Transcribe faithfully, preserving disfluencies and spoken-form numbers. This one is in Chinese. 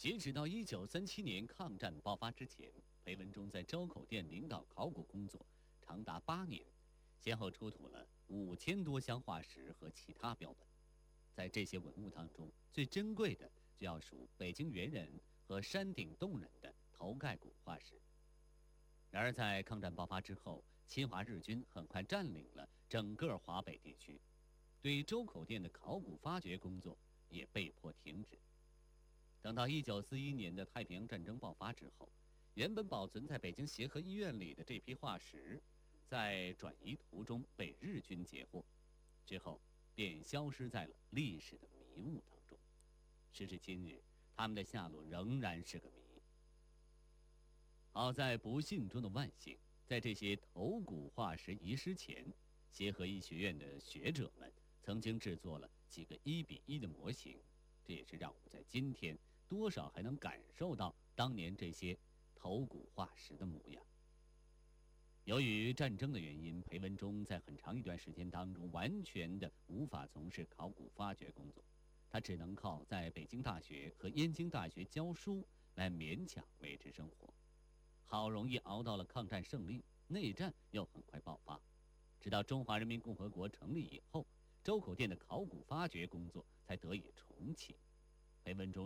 截止到一九三七年抗战爆发之前，裴文中在周口店领导考古工作长达八年，先后出土了五千多箱化石和其他标本。在这些文物当中，最珍贵的就要数北京猿人和山顶洞人的头盖骨化石。然而，在抗战爆发之后，侵华日军很快占领了整个华北地区，对周口店的考古发掘工作也被迫停止。等到一九四一年的太平洋战争爆发之后，原本保存在北京协和医院里的这批化石，在转移途中被日军截获，之后便消失在了历史的迷雾当中。时至今日，他们的下落仍然是个谜。好在不幸中的万幸，在这些头骨化石遗失前，协和医学院的学者们曾经制作了几个一比一的模型，这也是让我们在今天多少还能感受到当年这些头骨化石的模样。由于战争的原因，裴文中在很长一段时间当中完全的无法从事考古发掘工作，他只能靠在北京大学和燕京大学教书来勉强维持生活。好容易熬到了抗战胜利，内战又很快爆发，直到中华人民共和国成立以后，周口店的考古发掘工作才得以重启。裴文中